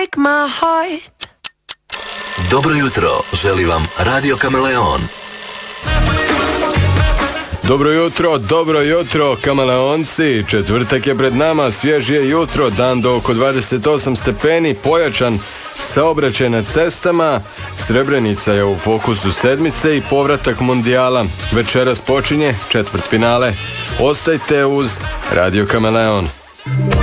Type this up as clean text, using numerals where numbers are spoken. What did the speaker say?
Dobro jutro, želi vam Radio Kameleon. Dobro jutro, kameleonci. Četvrtak je pred nama, svježije jutro, dan do oko 28 stepeni, pojačan saobraćaj na cestama. Srebrenica je u fokusu sedmice i povratak mundijala. Večeras počinje četvrtfinale. Ostajte uz Radio Kameleon.